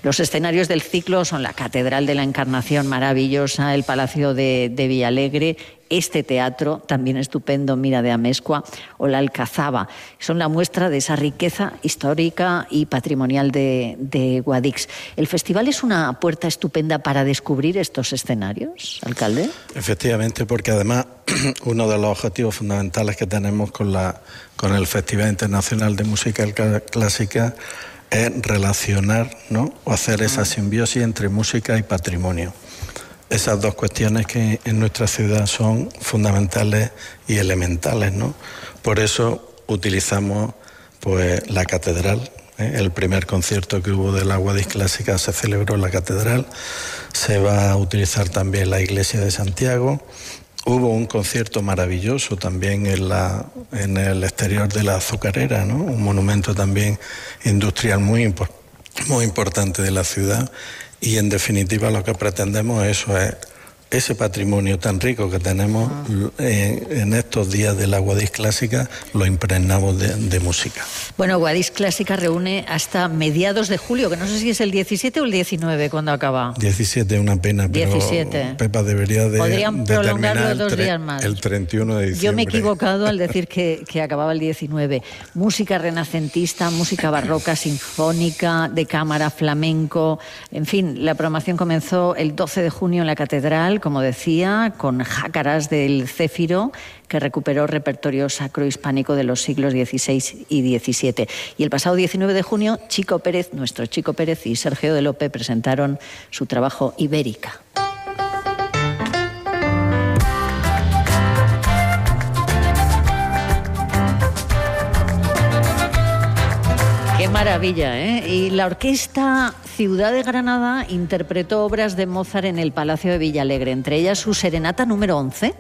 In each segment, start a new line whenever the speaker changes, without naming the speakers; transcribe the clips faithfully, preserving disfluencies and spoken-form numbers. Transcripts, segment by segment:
Los escenarios del ciclo son la Catedral de la Encarnación, maravillosa, el Palacio de, de Villalegre, este teatro, también estupendo, Mira de Amezcua, o la Alcazaba. Son la muestra de esa riqueza histórica y patrimonial de, de Guadix. ¿El festival es una puerta estupenda para descubrir estos escenarios, alcalde?
Efectivamente, porque además uno de los objetivos fundamentales que tenemos con, la, con el Festival Internacional de Música Clásica es relacionar, ¿no?, o hacer esa simbiosis entre música y patrimonio. Esas dos cuestiones que en nuestra ciudad son fundamentales y elementales, ¿no? Por eso utilizamos pues la catedral, ¿eh? El primer concierto que hubo de la Guadix Clásica se celebró en la catedral. Se va a utilizar también la iglesia de Santiago. Hubo un concierto maravilloso también en, la, en el exterior de la Azucarera, ¿no? Un monumento también industrial muy, impor- muy importante de la ciudad. Y en definitiva lo que pretendemos eso es ese patrimonio tan rico que tenemos en, en estos días de la Guadix Clásica, lo impregnamos de, de música.
Bueno, Guadix Clásica reúne hasta mediados de julio, que no sé si es el diecisiete o el diecinueve cuando acaba.
diecisiete, una pena, pero
diecisiete.
Pepa debería de,
Podrían
de
prolongarlo
terminar
dos
el, tre-
días más.
el treinta y uno de diciembre.
Yo me he equivocado al decir que, que acababa el diecinueve. Música renacentista, música barroca, sinfónica, de cámara, flamenco. En fin, la programación comenzó el doce de junio en la Catedral, como decía, con jácaras del Céfiro, que recuperó repertorio sacro hispánico de los siglos dieciséis y diecisiete. Y el pasado diecinueve de junio, Chico Pérez, nuestro Chico Pérez y Sergio de Lope presentaron su trabajo Ibérica. ¡Qué maravilla!, ¿eh? Y la Orquesta Ciudad de Granada interpretó obras de Mozart en el Palacio de Villalegre, entre ellas su Serenata número once.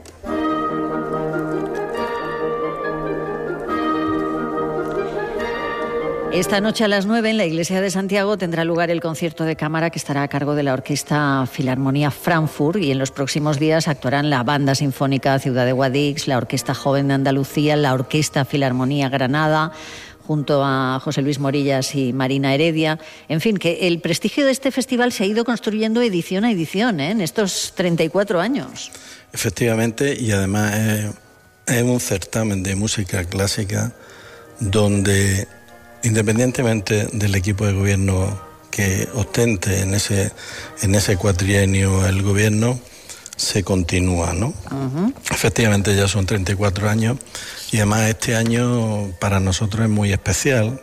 Esta noche a las nueve en la Iglesia de Santiago tendrá lugar el concierto de cámara que estará a cargo de la Orquesta Filarmonía Frankfurt, y en los próximos días actuarán la Banda Sinfónica Ciudad de Guadix, la Orquesta Joven de Andalucía, la Orquesta Filarmonía Granada, junto a José Luis Morillas y Marina Heredia. En fin, que el prestigio de este festival se ha ido construyendo edición a edición, ¿eh?, en estos treinta y cuatro años.
Efectivamente, y además es, es un certamen de música clásica donde, independientemente del equipo de gobierno que ostente en ese, en ese cuatrienio el gobierno, se continúa, ¿no? Uh-huh. Efectivamente ya son treinta y cuatro años, y además este año para nosotros es muy especial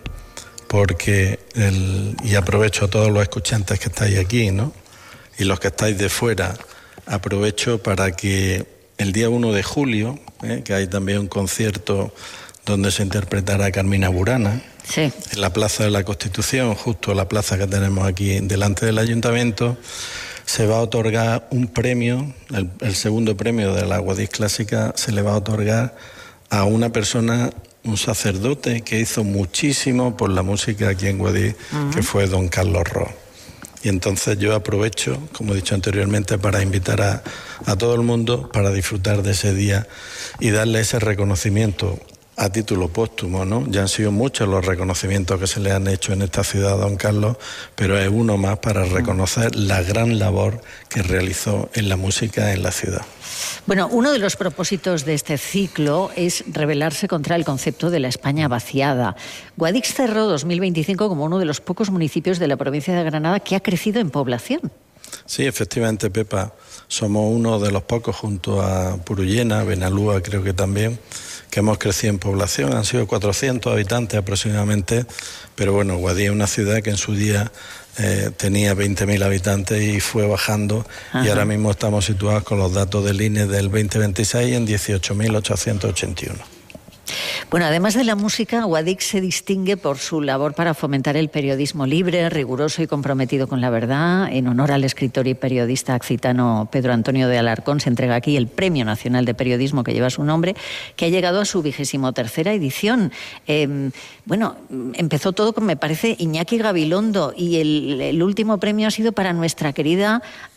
porque, el, y aprovecho a todos los escuchantes que estáis aquí, ¿no?, y los que estáis de fuera, aprovecho para que el día uno de julio, ¿eh?, que hay también un concierto donde se interpretará Carmina Burana, sí, en la Plaza de la Constitución, justo la plaza que tenemos aquí delante del Ayuntamiento, se va a otorgar un premio, el, el segundo premio de la Guadix Clásica se le va a otorgar a una persona, un sacerdote que hizo muchísimo por la música aquí en Guadix, uh-huh, que fue don Carlos Ros. Y entonces yo aprovecho, como he dicho anteriormente, para invitar a, a todo el mundo para disfrutar de ese día y darle ese reconocimiento a título póstumo, ¿no? Ya han sido muchos los reconocimientos que se le han hecho en esta ciudad a don Carlos, pero es uno más para reconocer la gran labor que realizó en la música en la ciudad.
Bueno, uno de los propósitos de este ciclo es rebelarse contra el concepto de la España vaciada. Guadix cerró dos mil veinticinco como uno de los pocos municipios de la provincia de Granada que ha crecido en población.
Sí, efectivamente, Pepa. Somos uno de los pocos, junto a Purullena, Benalúa creo que también, que hemos crecido en población. Han sido cuatrocientos habitantes aproximadamente, pero bueno, Guadix es una ciudad que en su día eh, tenía veinte mil habitantes y fue bajando. Ajá. Y ahora mismo estamos situados con los datos del I N E del veinte veintiséis en dieciocho mil ochocientos ochenta y uno.
Bueno, además de la música, Guadix se distingue por su labor para fomentar el periodismo libre, riguroso y comprometido con la verdad. En honor al escritor y periodista occitano Pedro Antonio de Alarcón se entrega aquí el Premio Nacional de Periodismo que lleva su nombre, que ha llegado a su vigésimo tercera edición. Eh, bueno, empezó todo con, me parece, Iñaki Gabilondo, y el, el último premio ha sido para nuestra querida uh,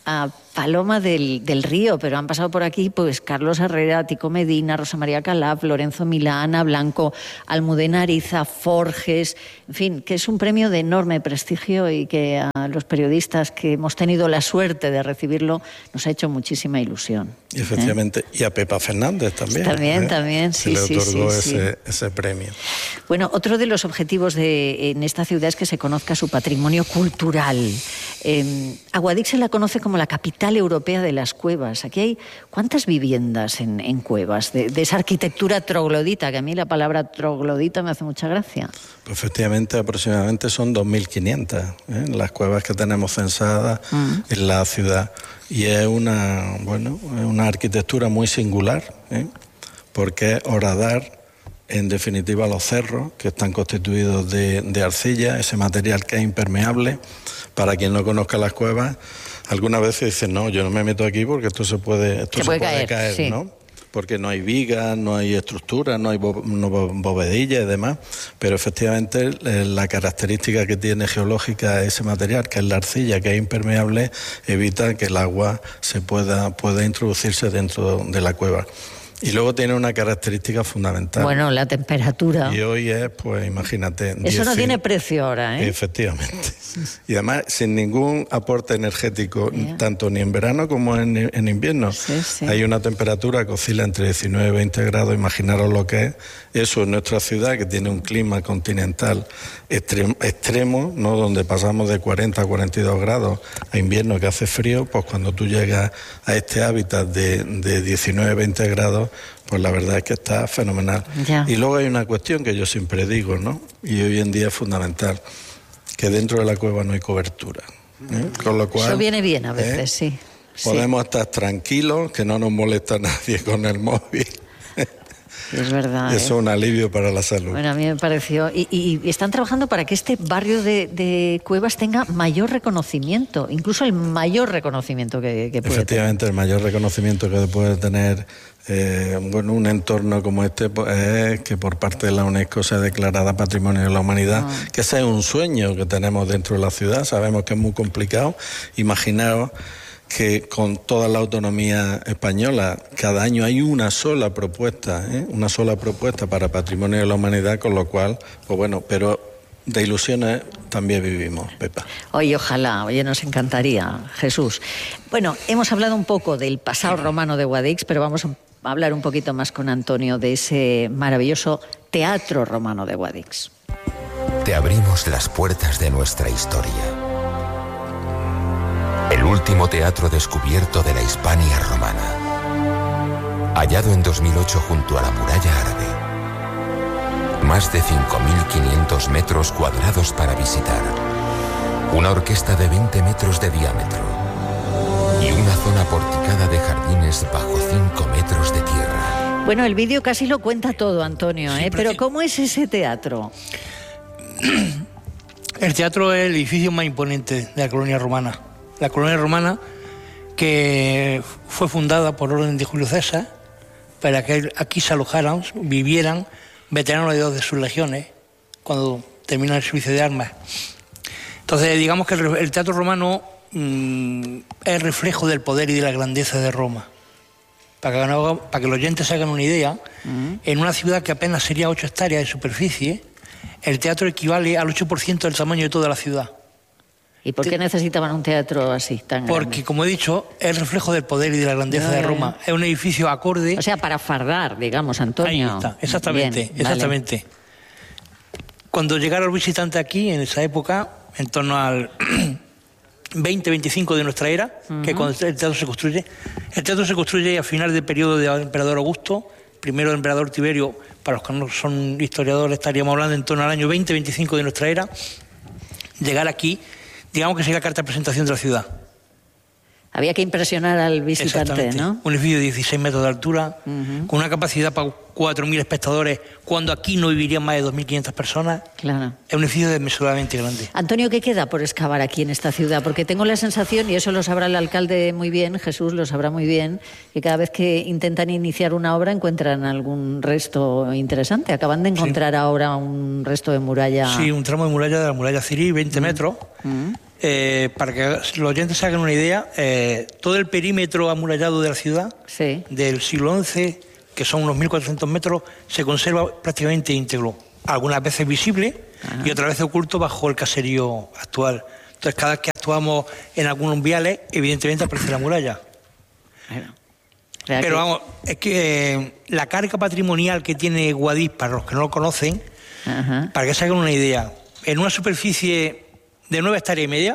Paloma del, del Río, pero han pasado por aquí pues Carlos Herrera, Tico Medina, Rosa María Calaf, Lorenzo Milá, Ana Blanco, Almudena Ariza, Forges, en fin, que es un premio de enorme prestigio y que a los periodistas que hemos tenido la suerte de recibirlo nos ha hecho muchísima ilusión.
Y efectivamente, ¿eh? Y a Pepa Fernández también.
También,
¿eh?
también, sí,
Se le otorgó
sí, sí,
ese,
sí.
ese premio.
Bueno, otro de los objetivos de, en esta ciudad es que se conozca su patrimonio cultural. Eh, a Guadix se la conoce como la capital europea de las cuevas. Aquí hay ¿cuántas viviendas en, en cuevas? De, de esa arquitectura troglodita, que a mí la palabra troglodita me hace mucha gracia.
Pues efectivamente, aproximadamente son dos mil quinientas ¿eh? las cuevas que tenemos censadas mm. en la ciudad. Y es una, bueno, es una arquitectura muy singular, ¿eh? porque es horadar, en definitiva, los cerros, que están constituidos de, de arcilla, ese material que es impermeable. Para quien no conozca las cuevas, algunas veces dicen, no, yo no me meto aquí porque esto se puede, esto se, se puede, puede caer, caer sí. ¿no? Porque no hay vigas, no hay estructuras, no hay bo, no, bovedillas y demás, pero efectivamente eh, la característica que tiene geológica ese material, que es la arcilla, que es impermeable, evita que el agua se pueda, pueda introducirse dentro de la cueva. Y luego tiene una característica fundamental.
Bueno, la temperatura.
Y hoy es, pues imagínate...
Eso diez, no tiene precio ahora, ¿eh?
Efectivamente. Y además sin ningún aporte energético, yeah. tanto ni en verano como en, en invierno.
Sí, sí.
Hay una temperatura que oscila entre diecinueve y veinte grados. Imaginaros lo que es eso en nuestra ciudad, que tiene un clima continental extremo, extremo, ¿no? Donde pasamos de cuarenta a cuarenta y dos grados a invierno que hace frío. Pues cuando tú llegas a este hábitat de, de diecinueve a veinte grados, pues la verdad es que está fenomenal.
Ya.
Y luego hay una cuestión que yo siempre digo, ¿no? Y hoy en día es fundamental, que dentro de la cueva no hay cobertura. ¿eh? Con lo cual,
eso viene bien a veces,
¿eh?
sí.
Podemos
sí.
estar tranquilos, que no nos molesta nadie con el móvil.
Es verdad.
Eso es
¿eh?
un alivio para la salud.
Bueno, a mí me pareció. Y, y están trabajando para que este barrio de, de Cuevas tenga mayor reconocimiento, incluso el mayor reconocimiento que, que puede
Efectivamente,
tener.
el mayor reconocimiento que puede tener eh, bueno, un entorno como este pues, es que por parte de la UNESCO sea declarada Patrimonio de la Humanidad, ah. que ese es un sueño que tenemos dentro de la ciudad. Sabemos que es muy complicado. Imaginaos que con toda la autonomía española cada año hay una sola propuesta, ¿eh? una sola propuesta para Patrimonio de la Humanidad, con lo cual, pues bueno, pero de ilusiones también vivimos, Pepa.
Oye, ojalá, oye, nos encantaría, Jesús. Bueno, hemos hablado un poco del pasado romano de Guadix, pero vamos a hablar un poquito más con Antonio de ese maravilloso teatro romano de Guadix.
Te abrimos las puertas de nuestra historia. El último teatro descubierto de la Hispania romana. Hallado en dos mil ocho junto a la muralla árabe. Más de cinco mil quinientos metros cuadrados para visitar. Una orquesta de veinte metros de diámetro. Y una zona porticada de jardines bajo cinco metros de tierra.
Bueno, el vídeo casi lo cuenta todo, Antonio, ¿eh? Sí, pero ¿cómo es ese teatro?
El teatro es el edificio más imponente de la colonia romana. La colonia romana que fue fundada por orden de Julio César para que aquí se alojaran, vivieran veteranos de dos de sus legiones cuando terminan el servicio de armas. Entonces, digamos que el teatro romano mmm, es el reflejo del poder y de la grandeza de Roma. Para que, para que los oyentes se hagan una idea, uh-huh. en una ciudad que apenas sería ocho hectáreas de superficie, el teatro equivale al ocho por ciento del tamaño de toda la ciudad.
¿Y por qué necesitaban un teatro así, tan
Porque,
grande?
como he dicho, es el reflejo del poder y de la grandeza no, de Roma. Es un edificio acorde...
O sea, para fardar, digamos, Antonio.
Ahí está, exactamente,
Bien,
exactamente. Vale. Cuando llegaron los visitantes aquí, en esa época, en torno al veinte veinticinco de nuestra era, uh-huh. que es cuando el teatro se construye, el teatro se construye a final del periodo del emperador Augusto, primero del emperador Tiberio, para los que no son historiadores, estaríamos hablando en torno al año veinte veinticinco de nuestra era, llegar aquí... Digamos que sería la carta de presentación de la ciudad.
Había que impresionar al visitante, ¿no?
Un edificio de dieciséis metros de altura, uh-huh. con una capacidad para cuatro mil espectadores, cuando aquí no vivirían más de dos mil quinientas personas.
Claro.
Es un edificio desmesuradamente grande.
Antonio, ¿qué queda por excavar aquí en esta ciudad? Porque tengo la sensación, y eso lo sabrá el alcalde muy bien, Jesús lo sabrá muy bien, que cada vez que intentan iniciar una obra encuentran algún resto interesante. Acaban de encontrar sí. ahora un resto de muralla...
Sí, un tramo de muralla de la muralla Cirí, veinte uh-huh. metros. Uh-huh. Eh, para que los oyentes se hagan una idea, eh, todo el perímetro amurallado de la ciudad,
sí,
del siglo once, que son unos mil cuatrocientos metros, se conserva prácticamente íntegro. Algunas veces visible Ajá. y otras veces oculto bajo el caserío actual. Entonces, cada vez que actuamos en algunos viales, evidentemente aparece la muralla. Bueno, Pero que... vamos, es que eh, la carga patrimonial que tiene Guadix, para los que no lo conocen, Ajá. para que se hagan una idea, en una superficie de nueve hectáreas y media,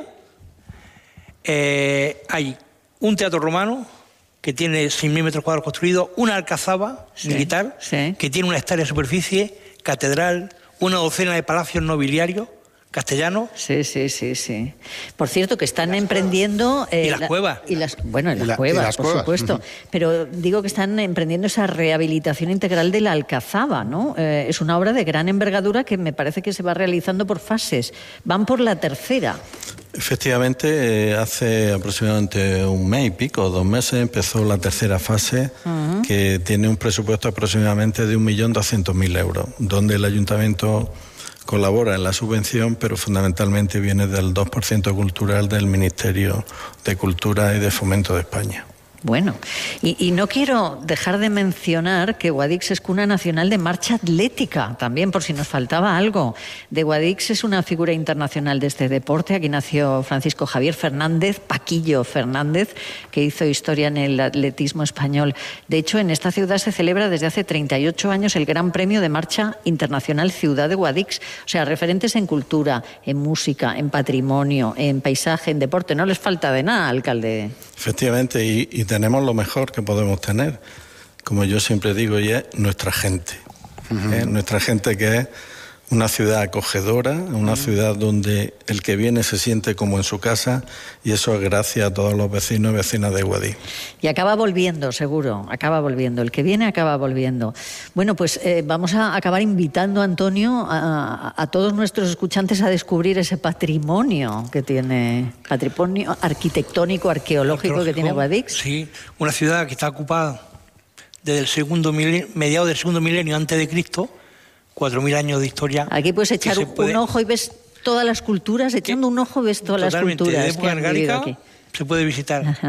eh, hay un teatro romano que tiene seis mil metros cuadrados construidos, una alcazaba sí, militar sí. que tiene una hectárea de superficie, catedral, una docena de palacios nobiliarios castellanos.
Sí, sí, sí, sí. Por cierto, que están emprendiendo...
Eh, y las la, cuevas.
Y las, bueno, y las, y la, cuevas, y las por cuevas, por supuesto. Uh-huh. Pero digo que están emprendiendo esa rehabilitación integral de la Alcazaba, ¿no? Eh, es una obra de gran envergadura que me parece que se va realizando por fases. Van por la tercera.
Efectivamente, eh, hace aproximadamente un mes y pico, dos meses, empezó la tercera fase, uh-huh. que tiene un presupuesto aproximadamente de un millón doscientos mil euros, donde el ayuntamiento colabora en la subvención, pero fundamentalmente viene del dos por ciento cultural del Ministerio de Cultura y de Fomento de España.
Bueno, y, y no quiero dejar de mencionar que Guadix es cuna nacional de marcha atlética, también por si nos faltaba algo. De Guadix es una figura internacional de este deporte. Aquí nació Francisco Javier Fernández, Paquillo Fernández, que hizo historia en el atletismo español. De hecho, en esta ciudad se celebra desde hace treinta y ocho años el Gran Premio de Marcha Internacional Ciudad de Guadix. O sea, referentes en cultura, en música, en patrimonio, en paisaje, en deporte. No les falta de nada, alcalde.
Efectivamente, y, y tenemos lo mejor que podemos tener, como yo siempre digo, y es nuestra gente. Uh-huh. ¿eh? Nuestra gente, que es una ciudad acogedora, una uh-huh. ciudad donde el que viene se siente como en su casa, y eso es gracias a todos los vecinos y vecinas de Guadix.
Y acaba volviendo, seguro, acaba volviendo. El que viene acaba volviendo. Bueno, pues eh, vamos a acabar invitando, Antonio, a, a todos nuestros escuchantes a descubrir ese patrimonio que tiene, patrimonio arquitectónico, arqueológico que tiene Guadix.
Sí, una ciudad que está ocupada desde el segundo milenio, mediados del segundo milenio antes de Cristo, cuatro mil años de historia.
Aquí puedes echar un puede... ojo y ves todas las culturas, echando un ojo ves todas
Totalmente,
las culturas
de época
que han vivido aquí.
Se puede visitar.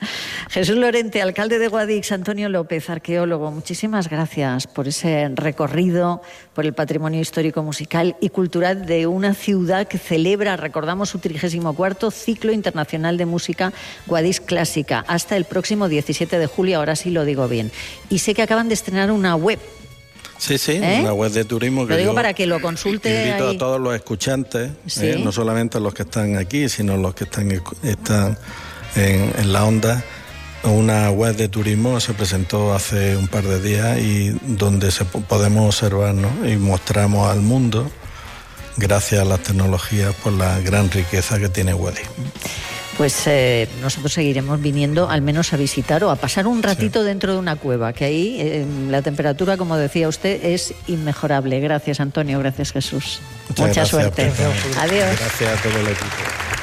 Jesús Lorente, alcalde de Guadix, Antonio López, arqueólogo, muchísimas gracias por ese recorrido por el patrimonio histórico, musical y cultural de una ciudad que celebra, recordamos, su trigésimo cuarto ciclo internacional de música Guadix Clásica hasta el próximo diecisiete de julio, ahora sí lo digo bien. Y sé que acaban de estrenar una web.
Sí, sí,
¿Eh?
una web de turismo que
lo digo
yo
para que lo consulte.
Invito
ahí.
a todos los escuchantes,
¿Sí?
eh, no solamente los que están aquí, sino los que están, están en, en la onda. Una web de turismo se presentó hace un par de días y donde se, podemos observar, ¿no? Y mostramos al mundo, gracias a las tecnologías, por la gran riqueza que tiene Guadix.
Pues eh, nosotros seguiremos viniendo al menos a visitar o a pasar un ratito sí. dentro de una cueva, que ahí eh, la temperatura, como decía usted, es inmejorable. Gracias, Antonio. Gracias, Jesús.
Muchas
Mucha
gracias,
suerte.
Pedro.
Adiós.
Gracias a todo el equipo.